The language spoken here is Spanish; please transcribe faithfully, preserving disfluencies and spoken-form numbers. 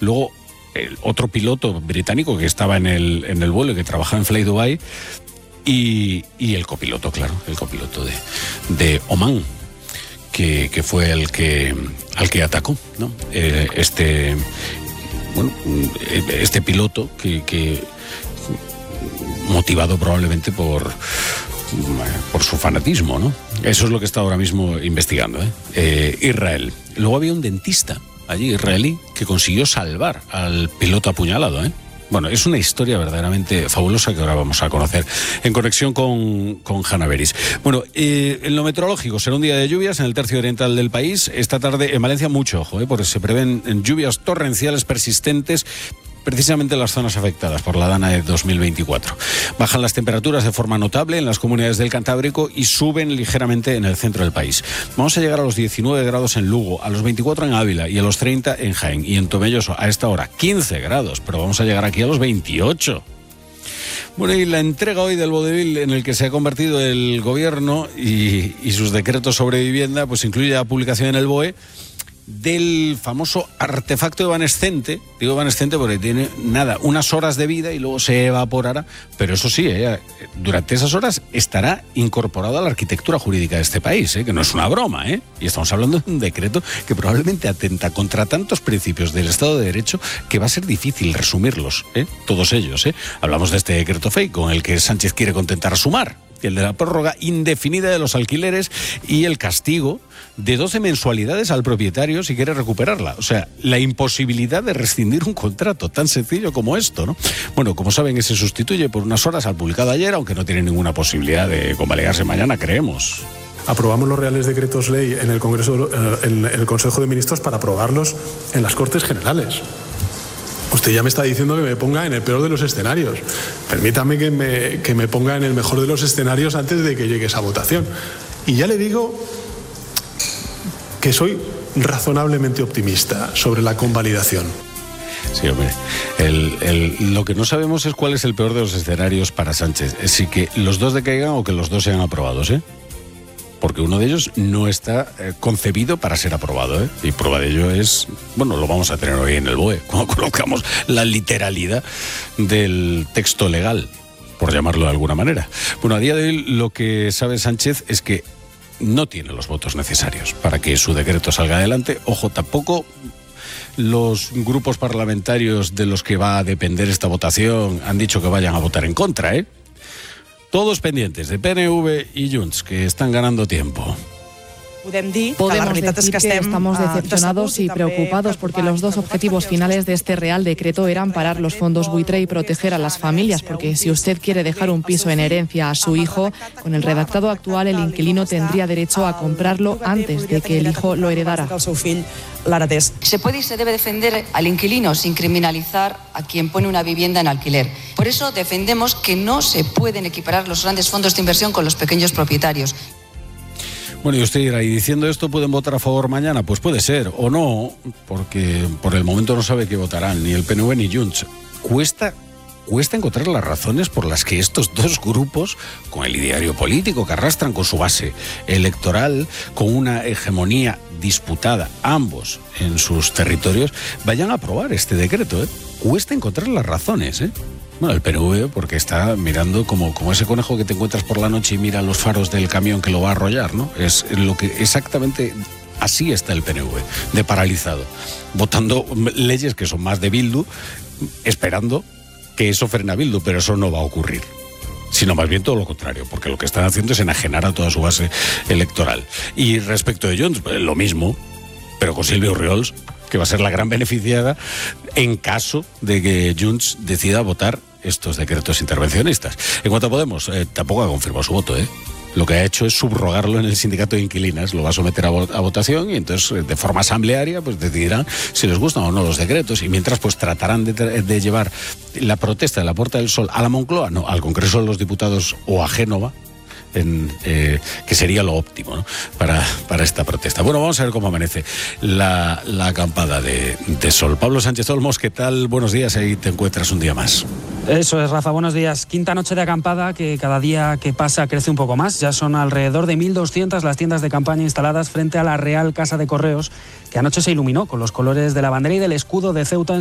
Luego, el otro piloto británico que estaba en el, en el vuelo y que trabajaba en Fly Dubai, y, y el copiloto, claro, el copiloto de, de Oman, que, que fue el que al que atacó, ¿no? Eh, este, bueno, este piloto que, que motivado probablemente por, por su fanatismo, ¿no? Eso es lo que está ahora mismo investigando, ¿eh? Eh, Israel. Luego había un dentista allí, israelí, que consiguió salvar al piloto apuñalado, ¿eh? Bueno, es una historia verdaderamente fabulosa que ahora vamos a conocer en conexión con, con Hanna Beris. Bueno, eh, en lo meteorológico será un día de lluvias en el tercio oriental del país. Esta tarde en Valencia mucho ojo, ¿eh? Porque se prevén lluvias torrenciales persistentes, precisamente en las zonas afectadas por la Dana de dos mil veinticuatro. Bajan las temperaturas de forma notable en las comunidades del Cantábrico y suben ligeramente en el centro del país. Vamos a llegar a los diecinueve grados en Lugo, a los veinticuatro en Ávila y a los treinta en Jaén. Y en Tomelloso a esta hora quince grados, pero vamos a llegar aquí a los veintiocho. Bueno, y la entrega hoy del vodevil en el que se ha convertido el gobierno y, y sus decretos sobre vivienda, pues incluye la publicación en el B O E del famoso artefacto evanescente. Digo evanescente porque tiene, nada, unas horas de vida y luego se evaporará, pero eso sí, eh, durante esas horas estará incorporado a la arquitectura jurídica de este país, eh, que no es una broma, eh, y estamos hablando de un decreto que probablemente atenta contra tantos principios del Estado de Derecho que va a ser difícil resumirlos, eh, todos ellos. Eh. Hablamos de este decreto fake con el que Sánchez quiere contentar a Sumar, el de la prórroga indefinida de los alquileres y el castigo de doce mensualidades al propietario si quiere recuperarla. O sea, la imposibilidad de rescindir un contrato, tan sencillo como esto, ¿no? Bueno, como saben, se sustituye por unas horas al publicado ayer, aunque no tiene ninguna posibilidad de convalidarse mañana, creemos. Aprobamos los Reales Decretos Ley en el Congreso, en el Consejo de Ministros para aprobarlos en las Cortes Generales. Usted ya me está diciendo que me ponga en el peor de los escenarios. Permítame que me, que me ponga en el mejor de los escenarios antes de que llegue esa votación. Y ya le digo que soy razonablemente optimista sobre la convalidación. Sí, hombre. El, el, lo que no sabemos es cuál es el peor de los escenarios para Sánchez. Es si que los dos decaigan o que los dos sean aprobados, ¿eh? Porque uno de ellos no está eh, concebido para ser aprobado, ¿eh? Y prueba de ello es, bueno, lo vamos a tener hoy en el B O E, cuando colocamos la literalidad del texto legal, por llamarlo de alguna manera. Bueno, a día de hoy lo que sabe Sánchez es que no tiene los votos necesarios para que su decreto salga adelante. Ojo, tampoco los grupos parlamentarios de los que va a depender esta votación han dicho que vayan a votar en contra, ¿eh? Todos pendientes de P N V y Junts, que están ganando tiempo. Podemos decir que estamos decepcionados y preocupados porque los dos objetivos finales de este Real Decreto eran parar los fondos buitre y proteger a las familias, porque si usted quiere dejar un piso en herencia a su hijo, con el redactado actual el inquilino tendría derecho a comprarlo antes de que el hijo lo heredara. Se puede y se debe defender al inquilino sin criminalizar a quien pone una vivienda en alquiler. Por eso defendemos que no se pueden equiparar los grandes fondos de inversión con los pequeños propietarios. Bueno, y usted dirá, ¿y diciendo esto pueden votar a favor mañana? Pues puede ser, o no, porque por el momento no sabe qué votarán, ni el P N V ni Junts. Cuesta, cuesta encontrar las razones por las que estos dos grupos, con el ideario político que arrastran, con su base electoral, con una hegemonía disputada, ambos en sus territorios, vayan a aprobar este decreto, ¿eh? Cuesta encontrar las razones, ¿eh? Bueno, el P N V, porque está mirando como, como ese conejo que te encuentras por la noche y mira los faros del camión que lo va a arrollar, ¿no? Es lo que exactamente así está el P N V, de paralizado, votando leyes que son más de Bildu, esperando que eso frene a Bildu, pero eso no va a ocurrir. Sino más bien todo lo contrario, porque lo que están haciendo es enajenar a toda su base electoral. Y respecto de Junts, lo mismo, pero con Silvia Orriols, que va a ser la gran beneficiada en caso de que Junts decida votar estos decretos intervencionistas. En cuanto a Podemos, eh, tampoco ha confirmado su voto, ¿eh? Lo que ha hecho es subrogarlo en el sindicato de inquilinas, lo va a someter a, vo- a votación y entonces de forma asamblearia pues decidirán si les gustan o no los decretos, y mientras pues tratarán de, de llevar la protesta de la Puerta del Sol a la Moncloa, no, al Congreso de los Diputados o a Génova, En, eh, que sería lo óptimo, ¿no? para, para esta protesta. Bueno, vamos a ver cómo amanece la, la acampada de, de sol. Pablo Sánchez Olmos, ¿qué tal? Buenos días, ahí te encuentras un día más. Eso es, Rafa, buenos días. Quinta noche de acampada que cada día que pasa crece un poco más. Ya son alrededor de mil doscientas las tiendas de campaña instaladas frente a la Real Casa de Correos, que anoche se iluminó con los colores de la bandera y del escudo de Ceuta en